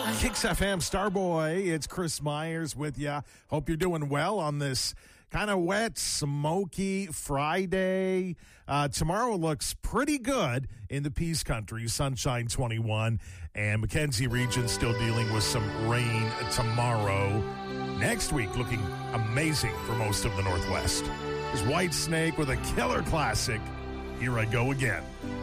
Kicks FM Starboy, it's Chris Myers with you. Hope you're doing well on this kind of wet, smoky Friday. Tomorrow looks pretty good in the Peace Country, sunshine 21, and Mackenzie region still dealing with some rain tomorrow. Next week looking amazing for most of the Northwest. There's Whitesnake with a killer classic, Here I Go Again.